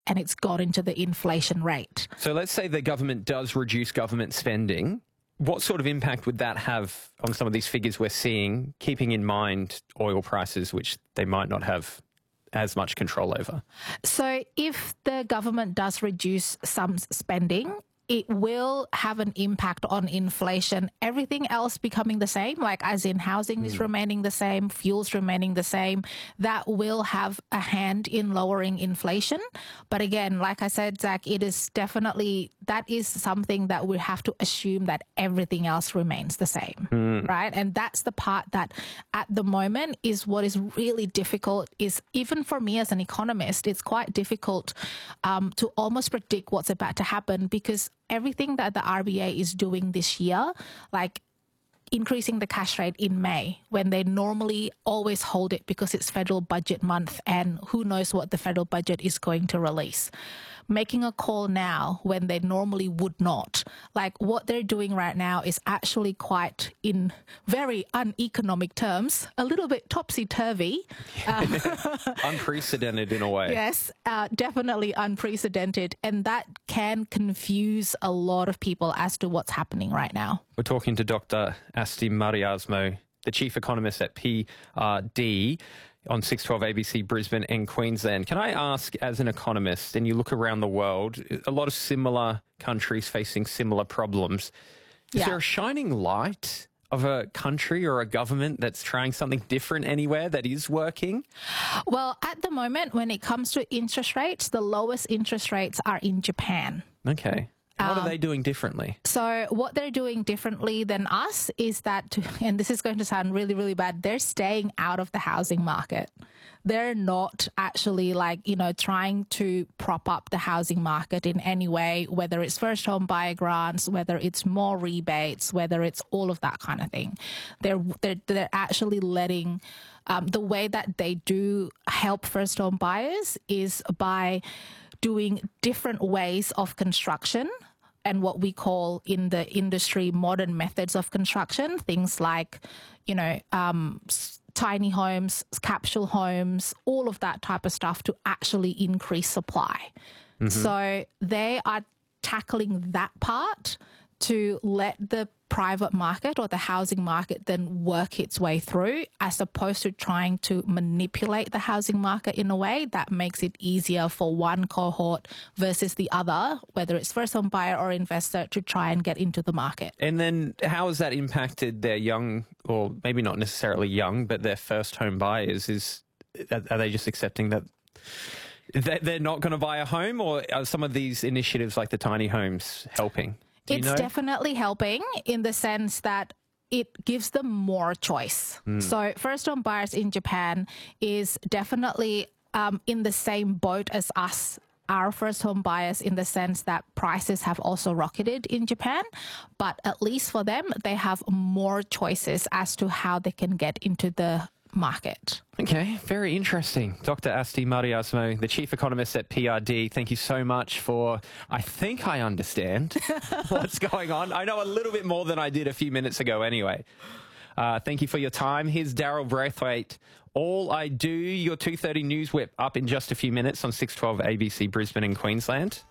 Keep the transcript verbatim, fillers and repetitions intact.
and it's got into the inflation rate. So let's say the government does reduce government spending. What sort of impact would that have on some of these figures we're seeing, keeping in mind oil prices, which they might not have as much control over? So if the government does reduce some spending, it will have an impact on inflation. Everything else becoming the same, like as in housing mm. is remaining the same, fuels remaining the same, that will have a hand in lowering inflation. But again, like I said, Zach, it is definitely, that is something that we have to assume that everything else remains the same, mm. right? And that's the part that at the moment is what is really difficult, is even for me as an economist, it's quite difficult um, to almost predict what's about to happen, because everything that the R B A is doing this year, like increasing the cash rate in May, when they normally always hold it because it's federal budget month and who knows what the federal budget is going to release. Making a call now when they normally would not. Like what they're doing right now is actually quite, in very uneconomic terms, a little bit topsy-turvy. Um, unprecedented in a way. Yes, uh, definitely unprecedented. And that can confuse a lot of people as to what's happening right now. We're talking to Doctor Asti Mariasmo, the Chief Economist at P R D, on six twelve A B C Brisbane and Queensland. Can I ask, as an economist, and you look around the world, a lot of similar countries facing similar problems, is yeah. there a shining light of a country or a government that's trying something different anywhere that is working? Well, at the moment, when it comes to interest rates, the lowest interest rates are in Japan. Okay. What are they doing differently? So what they're doing differently than us is that, and this is going to sound really, really bad, they're staying out of the housing market. They're not actually like, you know, trying to prop up the housing market in any way, whether it's first home buyer grants, whether it's more rebates, whether it's all of that kind of thing. They're, they're, they're actually letting, um, the way that they do help first home buyers is by doing different ways of construction and what we call in the industry modern methods of construction, things like, you know, um, tiny homes, capsule homes, all of that type of stuff to actually increase supply. Mm-hmm. So they are tackling that part to let the private market or the housing market then work its way through, as opposed to trying to manipulate the housing market in a way that makes it easier for one cohort versus the other, whether it's first home buyer or investor, to try and get into the market. And then how has that impacted their young, or maybe not necessarily young, but their first home buyers? Is are they just accepting that they're not going to buy a home, or are some of these initiatives like the tiny homes helping? It's know? definitely helping in the sense that it gives them more choice. Mm. So first home buyers in Japan is definitely um, in the same boat as us, our first home buyers, in the sense that prices have also rocketed in Japan. But at least for them, they have more choices as to how they can get into the market. Okay, very interesting. Doctor Asti Mariasmo, the Chief Economist at P R D, thank you so much for, I think I understand what's going on. I know a little bit more than I did a few minutes ago anyway. Uh, thank you for your time. Here's Daryl Braithwaite. All I Do, your two thirty News Whip, up in just a few minutes on six twelve A B C Brisbane and Queensland.